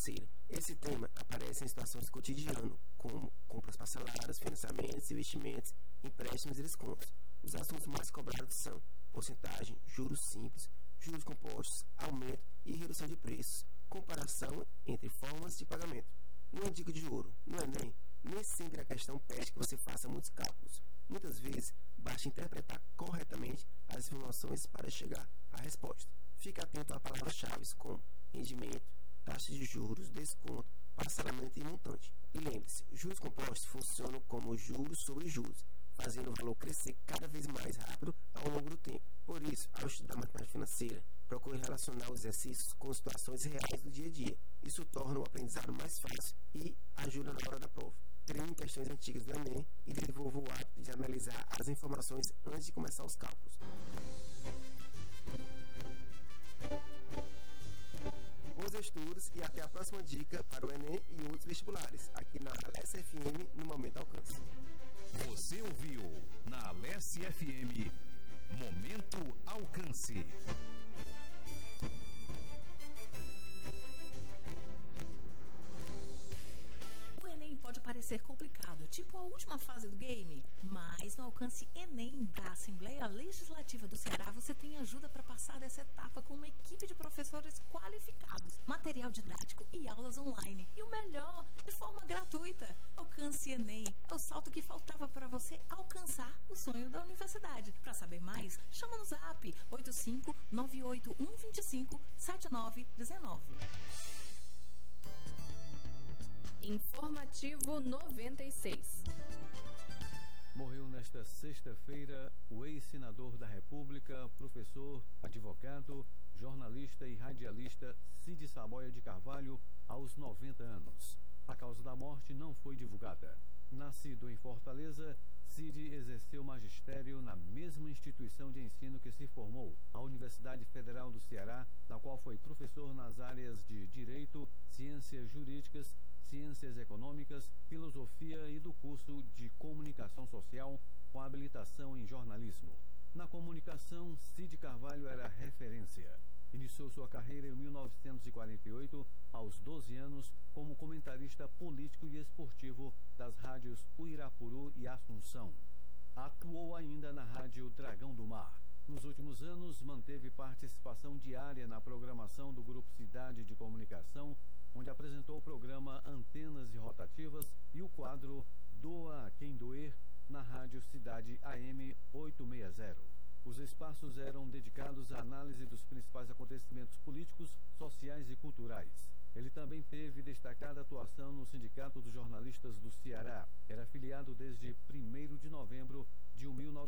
financeira. Esse tema aparece em situações cotidianas, como compras parceladas, financiamentos, investimentos, empréstimos e descontos. Os assuntos mais cobrados são porcentagem, juros simples, juros compostos, aumento e redução de preços, comparação entre formas de pagamento. Uma dica de ouro: no Enem, nem sempre a questão pede que você faça muitos cálculos. Muitas vezes, basta interpretar corretamente as informações para chegar à resposta. Fique atento a palavras-chave como rendimento, taxa de juros, desconto, parcelamento e montante. E lembre-se, juros compostos funcionam como juros sobre juros, fazendo o valor crescer cada vez mais rápido ao longo do tempo. Por isso, ao estudar matemática financeira, procure relacionar os exercícios com situações reais do dia a dia. Isso torna o aprendizado mais fácil e ajuda na hora da prova. Treine questões antigas do Enem e desenvolva o hábito de analisar as informações antes de começar os cálculos. Bons estudos e até a próxima dica para o Enem e outros vestibulares, aqui na Alesse FM, no Momento Alcance. Você ouviu na Alesse FM, Momento Alcance. Pode parecer complicado, tipo a última fase do game, mas no Alcance Enem da Assembleia Legislativa do Ceará você tem ajuda para passar dessa etapa com uma equipe de professores qualificados, material didático e aulas online. E o melhor, de forma gratuita. Alcance Enem é o salto que faltava para você alcançar o sonho da universidade. Para saber mais, chama no zap 85981257919. Informativo 96. Morreu nesta sexta-feira o ex-senador da República, professor, advogado, jornalista e radialista Cid Saboia de Carvalho, aos 90 anos. A causa da morte não foi divulgada. Nascido em Fortaleza, Cid exerceu magistério na mesma instituição de ensino que se formou, a Universidade Federal do Ceará, na qual foi professor nas áreas de Direito, Ciências Jurídicas, Ciências Econômicas, Filosofia e do curso de Comunicação Social, com habilitação em jornalismo. Na comunicação, Cid Carvalho era referência. Iniciou sua carreira em 1948, aos 12 anos, como comentarista político e esportivo das rádios Uirapuru e Assunção. Atuou ainda na rádio Dragão do Mar. Nos últimos anos, manteve participação diária na programação do Grupo Cidade de Comunicação, onde apresentou o programa Antenas e Rotativas e o quadro Doa a Quem Doer, na rádio Cidade AM 860. Os espaços eram dedicados à análise dos principais acontecimentos políticos, sociais e culturais. Ele também teve destacada atuação no Sindicato dos Jornalistas do Ceará. Era afiliado desde 1º de novembro de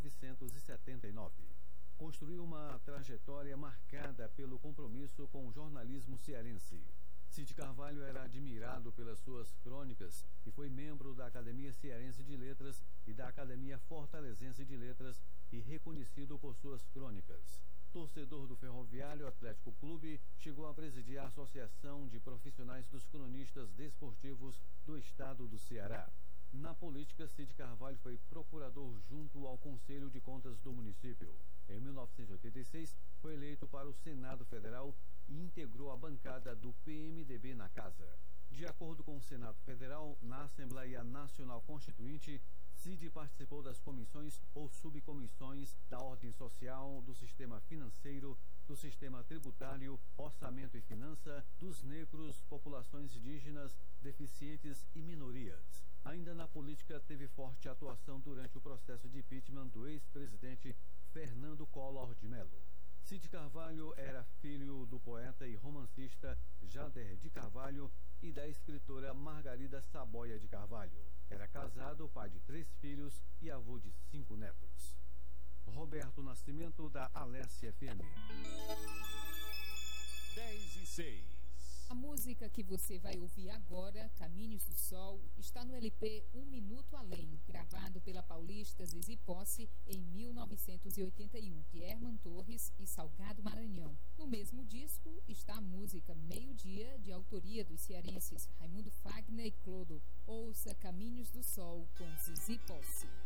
1979. Construiu uma trajetória marcada pelo compromisso com o jornalismo cearense. Cid Carvalho era admirado pelas suas crônicas e foi membro da Academia Cearense de Letras e da Academia Fortalezense de Letras e reconhecido por suas crônicas. Torcedor do Ferroviário Atlético Clube, chegou a presidir a Associação de Profissionais dos Cronistas Desportivos do Estado do Ceará. Na política, Cid Carvalho foi procurador junto ao Conselho de Contas do município. Em 1986, foi eleito para o Senado Federal e integrou a bancada do PMDB na casa. De acordo com o Senado Federal, na Assembleia Nacional Constituinte, Cid participou das comissões ou subcomissões da ordem social, do sistema financeiro, do sistema tributário, orçamento e finança, dos negros, populações indígenas, deficientes e minorias. Ainda na política, teve forte atuação durante o processo de impeachment do ex-presidente Fernando Collor de Mello. Cid Carvalho era filho do poeta e romancista Jader de Carvalho e da escritora Margarida Saboia de Carvalho. Era casado, pai de 3 filhos e avô de 5 netos. Roberto Nascimento, da Alesse FM. 10:06. A música que você vai ouvir agora, Caminhos do Sol, está no LP Um Minuto Além, gravado pela paulista Zizi Posse em 1981, de Herman Torres e Salgado Maranhão. No mesmo disco está a música Meio-Dia, de autoria dos cearenses Raimundo Fagner e Clodo. Ouça Caminhos do Sol com Zizi Posse.